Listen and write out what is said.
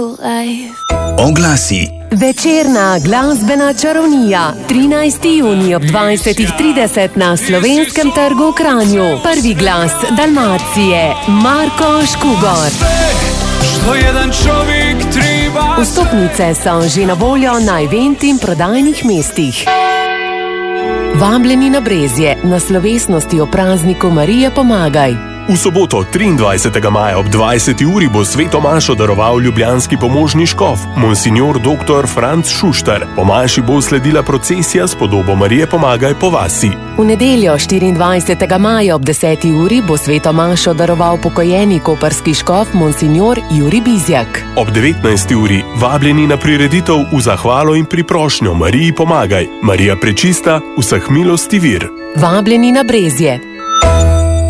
Oglasi. Večerna glasbena čarovnija 13. junij ob 20:30 na Slovenskem trgu v Kranju. Prvi glas Dalmacije Marko Škugor. Vstopnice so že na voljo na event in prodajnih mestih. Vabljeni na Brezje na slovesnosti o prazniku Marije Pomagaj. V soboto 23. maja ob 20. uri bo sveto mašo daroval ljubljanski pomožni škof, monsignor dr. Franc Šuštar. Po maši bo sledila procesija s podobo Marije Pomagaj po vasi. V nedeljo 24. maja ob 10. uri bo sveto mašo daroval pokojeni koprski škof monsignor Jurij Bizjak. Ob 19. uri vabljeni na prireditev v zahvalo in priprošnjo Mariji Pomagaj. Marija Prečista, vseh milosti vir. Vabljeni na Brezje.